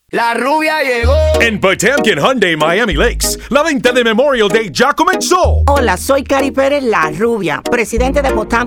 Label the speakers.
Speaker 1: La rubia llegó.
Speaker 2: En Potemkin Hyundai Miami Lakes, la venta de Memorial Day ya comenzó.
Speaker 3: Hola, soy Cari Pérez, la rubia, presidente de Potamkin